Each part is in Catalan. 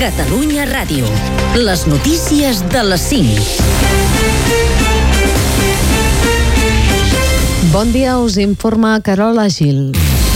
Catalunya Ràdio. Les notícies de les 5. Bon dia, us informa Carola Gil.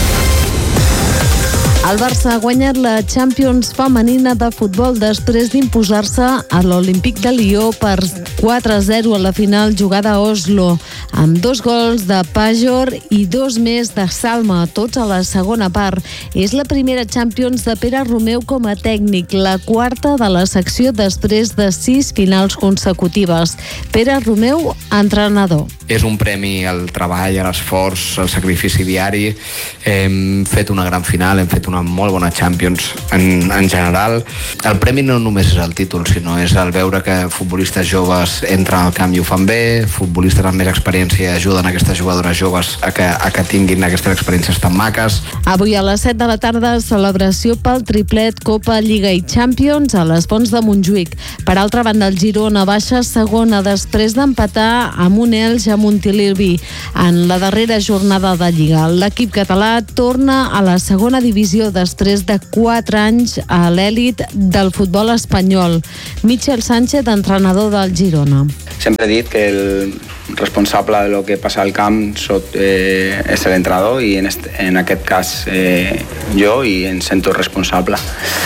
El Barça ha guanyat la Champions femenina de futbol després d'imposar-se a l'Olímpic de Lió per 4-0 a la final jugada a Oslo, amb 2 gols de Pajor i 2 més de Salma, tots a la segona part. És la primera Champions de Pere Romeu com a tècnic, la quarta de la secció després de 6 finals consecutives. Pere Romeu, entrenador. És un premi al treball, a l'esforç, al sacrifici diari. Hem fet una gran final, hem fet una molt bona Champions en general. El premi no només és el títol, sinó és el veure que futbolistes joves entren al camp i ho fan bé, futbolistes amb més experiència ajuden aquestes jugadores joves a que tinguin aquestes experiències tan maques. Avui a les 7 de la tarda, celebració pel triplet Copa, Lliga i Champions a les Fonts de Montjuïc. Per altra banda, el Girona baixa segona després d'empatar amb un Elx a Montilivi en la darrera jornada de Lliga. L'equip català torna a la segona divisió després de 4 anys a l'èlit del futbol espanyol. Michel Sánchez, entrenador del Girona. Sempre he dit que el responsable de lo que passa al camp és l'entrenador i en aquest cas jo, i em sento responsable.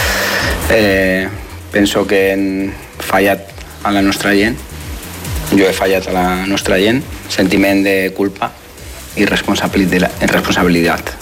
Penso que hem fallat a la nostra gent, jo he fallat a la nostra gent, sentiment de culpa i responsabilitat.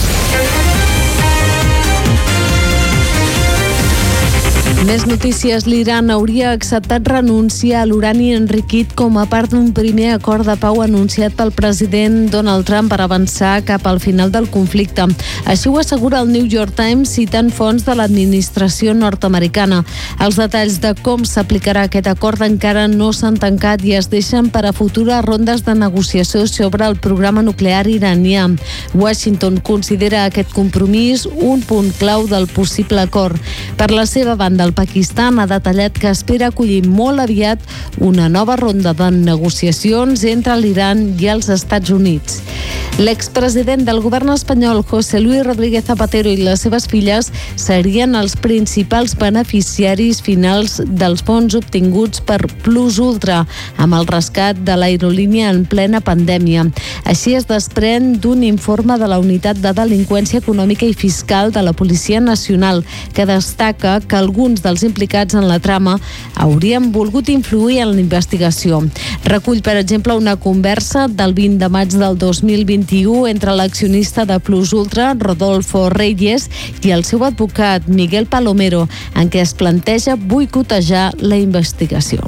Més notícies. L'Iran hauria acceptat renunciar a l'urani enriquit com a part d'un primer acord de pau anunciat pel president Donald Trump per avançar cap al final del conflicte. Així ho assegura el New York Times citant fonts de l'administració nord-americana. Els detalls de com s'aplicarà aquest acord encara no s'han tancat i es deixen per a futures rondes de negociació sobre el programa nuclear iranià. Washington considera aquest compromís un punt clau del possible acord. Per la seva banda, el Pakistan ha detallat que espera acollir molt aviat una nova ronda de negociacions entre l'Iran i els Estats Units. L'expresident del govern espanyol, José Luis Rodríguez Zapatero, i les seves filles serien els principals beneficiaris finals dels fons obtinguts per Plus Ultra amb el rescat de l'aerolínia en plena pandèmia. Així es desprèn d'un informe de la Unitat de Delinqüència Econòmica i Fiscal de la Policia Nacional, que destaca que alguns dels implicats en la trama haurien volgut influir en la investigació. Recull, per exemple, una conversa del 20 de maig del 2021 entre l'accionista de Plus Ultra, Rodolfo Reyes, i el seu advocat, Miguel Palomero, en què es planteja boicotejar la investigació.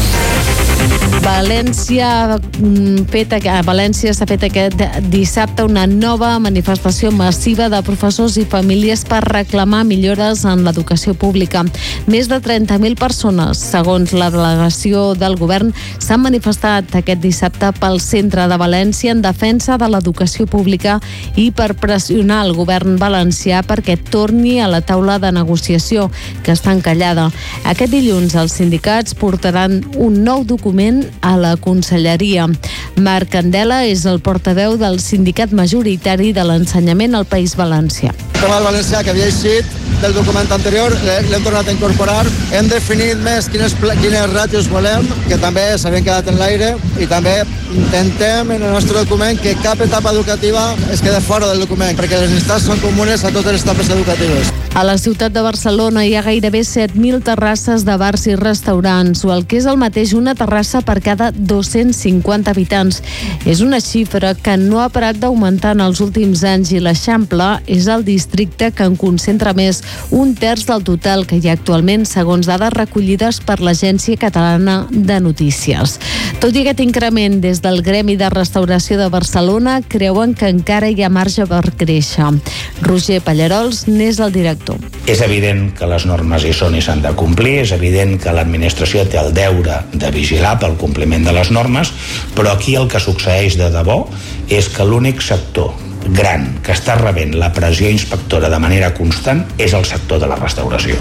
València s'ha fet aquest dissabte una nova manifestació massiva de professors i famílies per reclamar millores en l'educació pública. Més de 30.000 persones, segons la delegació del govern, s'han manifestat aquest dissabte pel centre de València en defensa de l'educació pública i per pressionar el govern valencià perquè torni a la taula de negociació, que està encallada. Aquest dilluns els sindicats portaran un nou document a la Conselleria. Marc Candela és el portaveu del sindicat majoritari de l'ensenyament al País Valencià. El tema del valencià que havia eixit del document anterior l'hem tornat a incorporar. Hem definit més quines ràtios volem, que també s'havien quedat en l'aire, i també intentem en el nostre document que cap etapa educativa es quede fora del document, perquè les necessitats són comunes a totes les etapes educatives. A la ciutat de Barcelona hi ha gairebé 7.000 terrasses de bars i restaurants, o el que és el mateix, una terrassa per cada 250 habitants. És una xifra que no ha parat d'augmentar en els últims anys i l'Eixample és el districte que en concentra més, un terç del total que hi ha actualment, segons dades recollides per l'Agència Catalana de Notícies. Tot i aquest increment, des del Gremi de Restauració de Barcelona creuen que encara hi ha marge per créixer. Roger Pallarols n'és el director. És evident que les normes hi són i s'han de complir, és evident que l'administració té el deure de vigilar pel compliment de les normes, però aquí el que succeeix de debò és que l'únic sector gran que està rebent la pressió inspectora de manera constant és el sector de la restauració.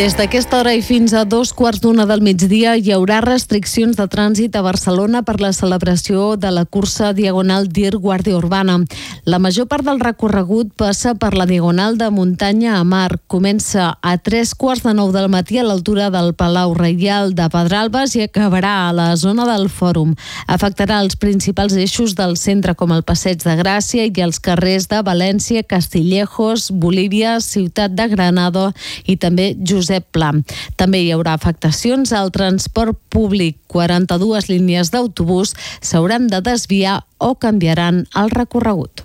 Des d'aquesta hora i fins a 2:15 del migdia hi haurà restriccions de trànsit a Barcelona per la celebració de la cursa Diagonal Dir Guàrdia Urbana. La major part del recorregut passa per la Diagonal de Muntanya a Mar. Comença a 8:45 del matí a l'altura del Palau Reial de Pedralbes i acabarà a la zona del Fòrum. Afectarà els principals eixos del centre com el Passeig de Gràcia i els carrers de València, Castillejos, Bolívia, Ciutat de Granada i també Josep Pla. També hi haurà afectacions al transport públic. 42 línies d'autobús s'hauran de desviar o canviaran el recorregut.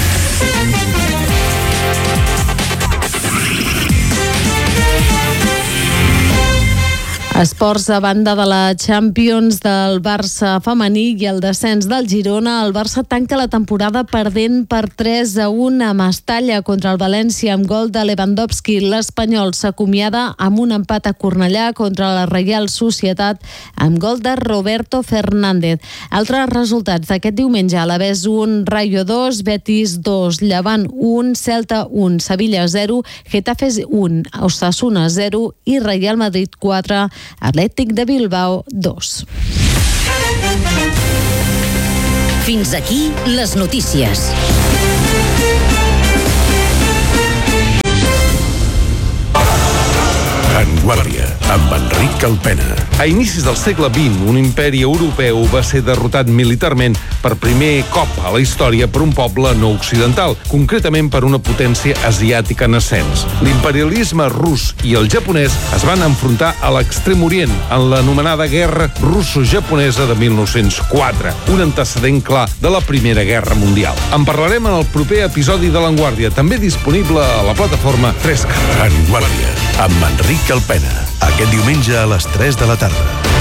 Esports, a banda de la Champions del Barça femení i el descens del Girona, el Barça tanca la temporada perdent per 3-1 a Mestalla contra el València amb gol de Lewandowski. L'Espanyol s'acomiada amb un empat a Cornellà contra la Reial Societat amb gol de Roberto Fernández. Altres resultats d'aquest diumenge: Alavés 1, Rayo 2, Betis 2, Llevant 1, Celta 1, Sevilla 0, Getafe 1, Osasuna 0 i Real Madrid 4, Atlètic de Bilbao 2. Fins aquí les notícies. Vanguardia, amb Enric Calpena. A inicis del segle XX, un imperi europeu va ser derrotat militarment per primer cop a la història per un poble no occidental, concretament per una potència asiàtica en ascens. L'imperialisme rus i el japonès es van enfrontar a l'Extrem Orient en l'anomenada Guerra Russo-Japonesa de 1904, un antecedent clar de la Primera Guerra Mundial. En parlarem en el proper episodi de Vanguardia, també disponible a la plataforma 3K. Vanguardia, amb Enric Calpena. Aquest diumenge a les 3 de la tarda.